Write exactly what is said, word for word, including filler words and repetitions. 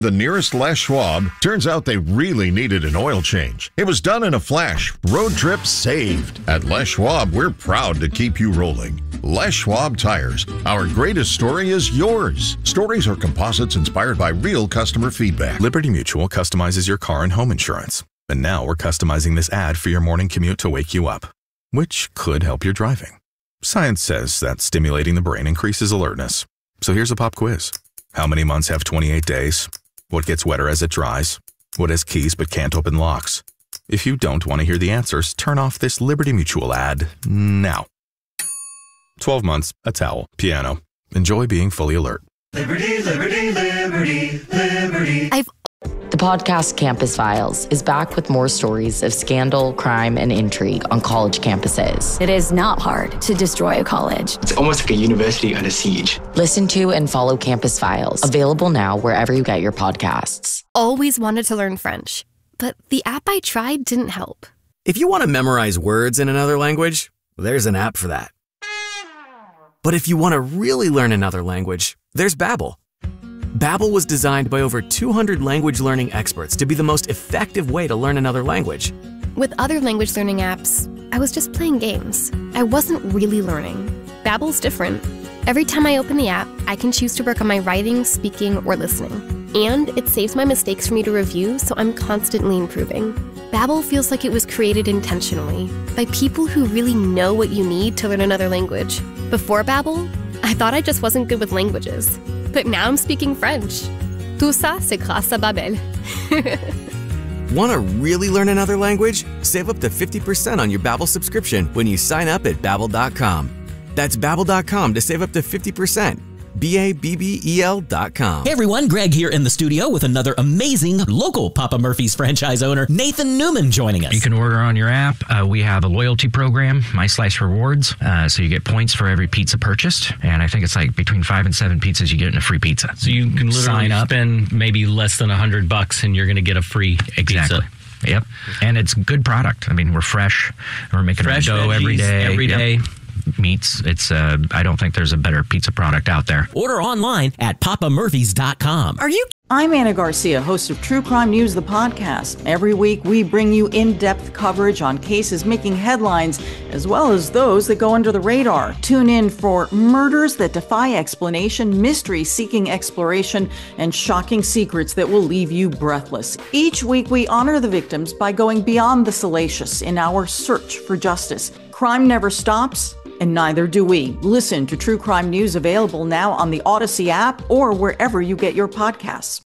The nearest Les Schwab, turns out they really needed an oil change. It was done in a flash. Road trip saved. At Les Schwab, we're proud to keep you rolling. Les Schwab Tires. Our greatest story is yours. Stories are composites inspired by real customer feedback. Liberty Mutual customizes your car and home insurance. And now we're customizing this ad for your morning commute to wake you up, which could help your driving. Science says that stimulating the brain increases alertness. So here's a pop quiz. How many months have twenty-eight days? What gets wetter as it dries? What has keys but can't open locks? If you don't want to hear the answers, turn off this Liberty Mutual ad now. twelve months, a towel, piano. Enjoy being fully alert. Liberty, liberty, liberty, liberty. I've The podcast Campus Files is back with more stories of scandal, crime, and intrigue on college campuses. It is not hard to destroy a college. It's almost like a university under siege. Listen to and follow Campus Files, available now wherever you get your podcasts. Always wanted to learn French, but the app I tried didn't help. If you want to memorize words in another language, there's an app for that. But if you want to really learn another language, there's Babbel. Babbel was designed by over two hundred language learning experts to be the most effective way to learn another language. With other language learning apps, I was just playing games. I wasn't really learning. Babbel's different. Every time I open the app, I can choose to work on my writing, speaking, or listening. And it saves my mistakes for me to review, so I'm constantly improving. Babbel feels like it was created intentionally by people who really know what you need to learn another language. Before Babbel, I thought I just wasn't good with languages. But now I'm speaking French. Tout ça, c'est grâce à Babbel. Want to really learn another language? Save up to fifty percent on your Babbel subscription when you sign up at Babbel dot com. That's Babbel dot com to save up to fifty percent. B A B B E L dot com. Hey everyone, Greg here in the studio with another amazing local Papa Murphy's franchise owner, Nathan Newman, joining us. You can order on your app. Uh, we have a loyalty program, My Slice Rewards, uh, so you get points for every pizza purchased, and I think it's like between five and seven pizzas you get in a free pizza. So you can literally Sign up. spend maybe less than a hundred bucks and you're going to get a free exactly. pizza. Yep, and it's good product. I mean, we're fresh. We're making Fresh dough veggies every day. every Yep. day. Meats. It's. Uh, I don't think there's a better pizza product out there. Order online at papa murphys dot com. Are you? I'm Anna Garcia, host of True Crime News, the podcast. Every week, we bring you in-depth coverage on cases making headlines, as well as those that go under the radar. Tune in for murders that defy explanation, mysteries seeking exploration, and shocking secrets that will leave you breathless. Each week, we honor the victims by going beyond the salacious in our search for justice. Crime never stops, and neither do we. Listen to True Crime News, available now on the Odyssey app or wherever you get your podcasts.